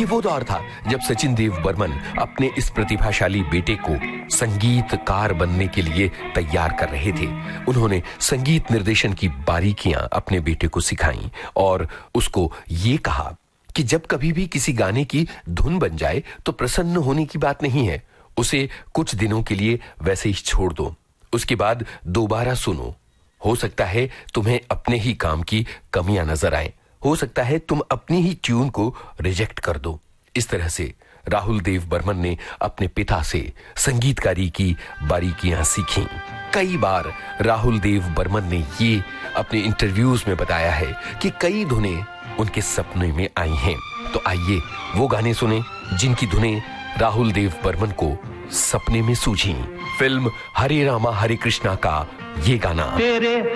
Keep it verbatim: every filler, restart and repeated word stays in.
ये वो दौर था जब सचिन देव बर्मन अपने इस प्रतिभाशाली बेटे को संगीतकार बनने के लिए तैयार कर रहे थे। उन्होंने संगीत निर्देशन की बारीकियां अपने बेटे को सिखाईं और उसको ये कहा कि जब कभी भी किसी गाने की धुन बन जाए तो प्रसन्न होने की बात नहीं है, उसे कुछ दिनों के लिए वैसे ही छोड़ दो, उसके बाद दोबारा सुनो। हो सकता है तुम्हें अपने ही काम की कमियां नजर आए, हो सकता है तुम अपनी ही ट्यून को रिजेक्ट कर दो। इस तरह से राहुल देव बर्मन ने अपने पिता से संगीतकारी की बारीकियां सीखीं। कई बार राहुल देव बर्मन ने ये अपने इंटरव्यूज में बताया है कि कई धुनें उनके सपने में आई हैं। तो आइए वो गाने सुने जिनकी धुनें राहुल देव बर्मन को सपने में सूझी। फिल्म हरे रामा हरे कृष्णा का ये गाना।